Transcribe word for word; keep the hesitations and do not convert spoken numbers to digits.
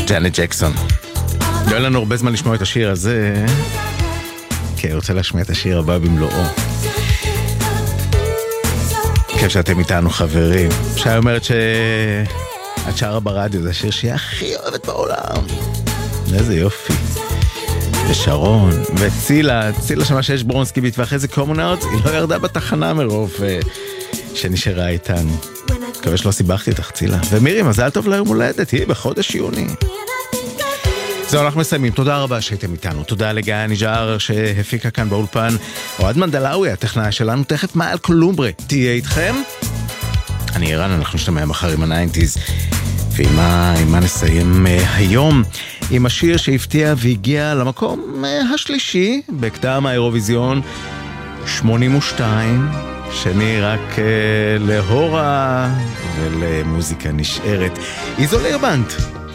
ג'אנט ג'קסון. לא היה לנו הרבה זמן לשמוע את השיר הזה, כי אני רוצה להשמיע את השיר הבא במלואו. כיף שאתם איתנו חברים. שי אומרת שאת שרה ברדיו, זה השיר שהיא הכי אוהבת בעולם. איזה יופי. ושרון, וצילה, צילה שמה שיש ברונסקי-ביט, ואחרי זה קומונארדס, היא לא ירדה בתחנה מרוב שנשארה איתנו. מקווה שלא סיבכתי אותך, צילה. ומירי, מזל טוב ליום הולדת, היא בחודש יוני. זהו, אנחנו מסיימים. תודה רבה שהייתם איתנו. תודה לגיא ניג'אר שהפיקה כאן באולפן. אוהד מנדלאוי, הטכנאי שלנו, תכף מעל קולומברה. תהיה איתכם? אני אירן, אנחנו נשתמע מחר עם הניינטיז. ועם מה, עם מה נסיים uh, היום? עם השיר שהפתיע והגיע למקום uh, השלישי, בקדם האירוויזיון שמונים ושתיים, שני רק uh, להורה ולמוזיקה נשארת. איזוליר בנד.